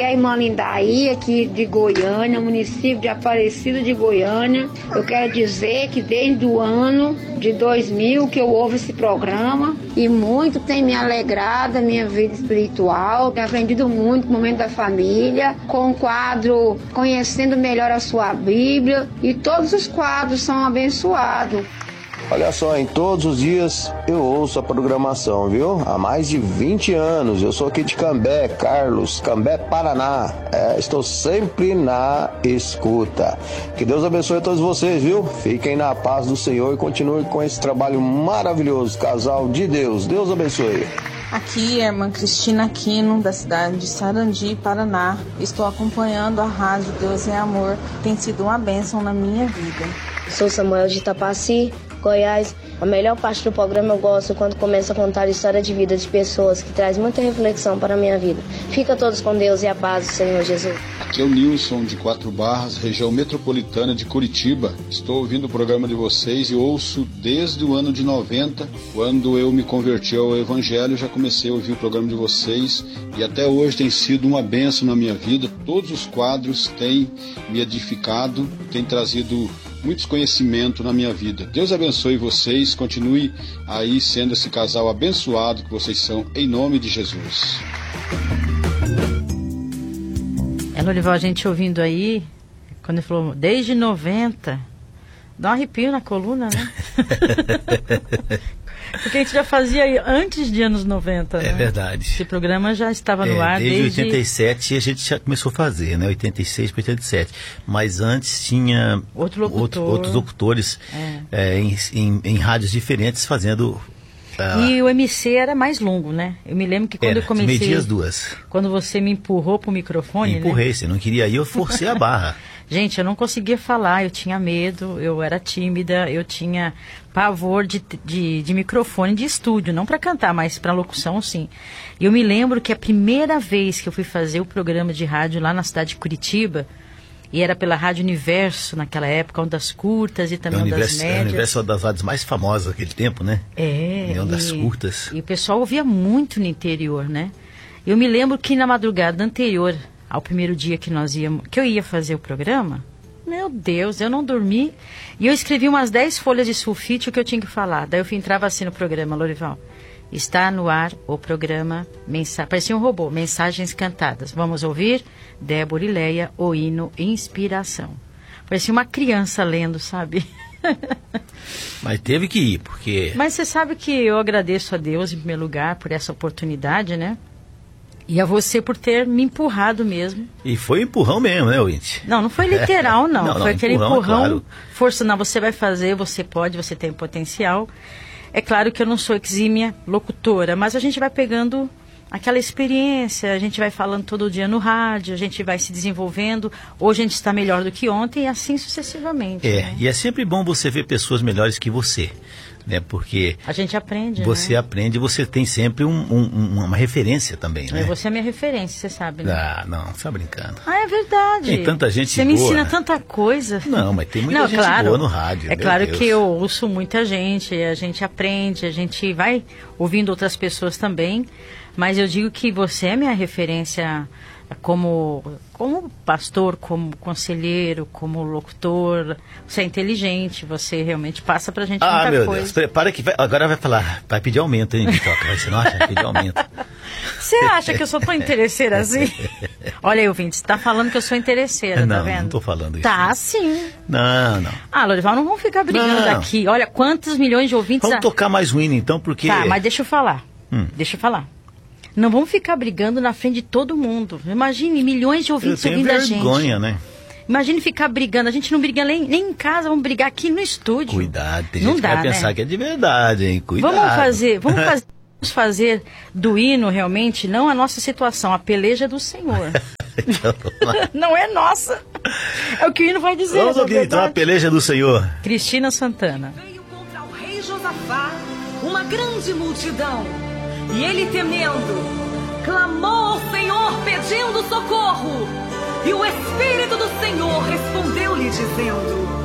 Aqui é a irmã Lindaí, aqui de Goiânia, município de Aparecida de Goiânia. Eu quero dizer que desde o ano de 2000 que eu ouvo esse programa e muito tem me alegrado a minha vida espiritual. Tenho aprendido muito com o momento da família, com o quadro Conhecendo Melhor a Sua Bíblia, e todos os quadros são abençoados. Olha só, em todos os dias eu ouço a programação, viu? Há mais de 20 anos. Eu sou aqui de Cambé, Carlos, Cambé, Paraná. Estou sempre na escuta. Que Deus abençoe a todos vocês, viu? Fiquem na paz do Senhor e continuem com esse trabalho maravilhoso. Casal de Deus. Deus abençoe. Aqui é a irmã Cristina Aquino, da cidade de Sarandi, Paraná. Estou acompanhando a rádio Deus é Amor. Tem sido uma bênção na minha vida. Sou Samuel de Itapaci, Goiás. A melhor parte do programa eu gosto quando começa a contar a história de vida de pessoas, que traz muita reflexão para a minha vida. Fica todos com Deus e a paz do Senhor Jesus. Aqui é o Nilson de Quatro Barras, região metropolitana de Curitiba. Estou ouvindo o programa de vocês e ouço desde o ano de 90, quando eu me converti ao Evangelho. Já comecei a ouvir o programa de vocês e até hoje tem sido uma bênção na minha vida. Todos os quadros têm me edificado, têm trazido muitos conhecimentos na minha vida. Deus abençoe vocês, continue aí sendo esse casal abençoado que vocês são, em nome de Jesus. Lorival, a gente ouvindo aí, quando ele falou desde 90, dá um arrepio na coluna, né? Porque a gente já fazia antes de anos 90, né? É verdade. Esse programa já estava no ar desde 87 a gente já começou a fazer, né? 86 para 87. Mas antes tinha outros locutores em rádios diferentes fazendo... E o MC era mais longo, né? Eu me lembro que quando eu comecei... meio-dia as duas. Quando você me empurrou pro microfone, Empurrei, né? Você não queria ir, eu forcei a barra. Gente, eu não conseguia falar, eu tinha medo, eu era tímida, eu tinha pavor de microfone de estúdio, não para cantar, mas para locução, sim. E eu me lembro que a primeira vez que eu fui fazer o programa de rádio lá na cidade de Curitiba, e era pela Rádio Universo naquela época, ondas curtas e também ondas médias. O Universo é uma das rádios mais famosas daquele tempo, né? Ondas curtas. E o pessoal ouvia muito no interior, né? Eu me lembro que na madrugada anterior ao primeiro dia que eu ia fazer o programa, meu Deus, eu não dormi. E eu escrevi umas 10 folhas de sulfite o que eu tinha que falar. Daí eu entrava assim no programa, Lorival. Está no ar o programa, parecia um robô, Mensagens Cantadas. Vamos ouvir Débora e Leia, o hino Inspiração. Parecia uma criança lendo, sabe? Mas teve que ir, porque... Mas você sabe que eu agradeço a Deus, em primeiro lugar, por essa oportunidade, né? E a você por ter me empurrado mesmo. E foi empurrão mesmo, né, ouvinte? Não foi literal, não. Não, foi aquele empurrão, claro. Força, não, você vai fazer, você pode, você tem potencial. É claro que eu não sou exímia locutora, mas a gente vai pegando aquela experiência, a gente vai falando todo dia no rádio, a gente vai se desenvolvendo. Hoje a gente está melhor do que ontem e assim sucessivamente. Né? E é sempre bom você ver pessoas melhores que você, né? Porque a gente aprende, você né? aprende, você tem sempre uma referência também, né? Você é minha referência, você sabe, né? Ah, não, você está brincando. Ah, é verdade. Tem tanta gente Você boa. me ensina tanta coisa. Não, mas tem muita gente boa no rádio. É claro que eu ouço muita gente, a gente aprende, a gente vai ouvindo outras pessoas também, mas eu digo que você é minha referência como pastor, como conselheiro, como locutor. Você é inteligente, você realmente passa pra gente muita coisa. Ah, meu Deus, prepara que agora vai falar, vai pedir aumento, hein, Bitoca? Você não acha? Vai pedir aumento. Você acha que eu sou tão interesseira assim? Olha aí, ouvinte, você tá falando que eu sou interesseira, não, tá vendo? Não tô falando isso. Tá, sim. Não. Ah, Lorival, não vamos ficar brigando aqui. Olha, quantos milhões de ouvintes... Vamos tocar mais um hino, então, porque... Tá, mas deixa eu falar. Deixa eu falar. Não vamos ficar brigando na frente de todo mundo. Imagine milhões de ouvintes ouvindo a gente. Vergonha, né? Imagine ficar brigando. A gente não briga nem em casa, vamos brigar aqui no estúdio. Cuidado, tem gente que vai pensar que é de verdade, hein? Cuidado. Vamos fazer do hino realmente não a nossa situação, a peleja do Senhor. Não é nossa. É o que o hino vai dizer. Vamos ouvir então a peleja do Senhor. Cristina Santana. Veio contra o rei Josafá uma grande multidão. E ele, temendo, clamou ao Senhor pedindo socorro. E o Espírito do Senhor respondeu-lhe dizendo: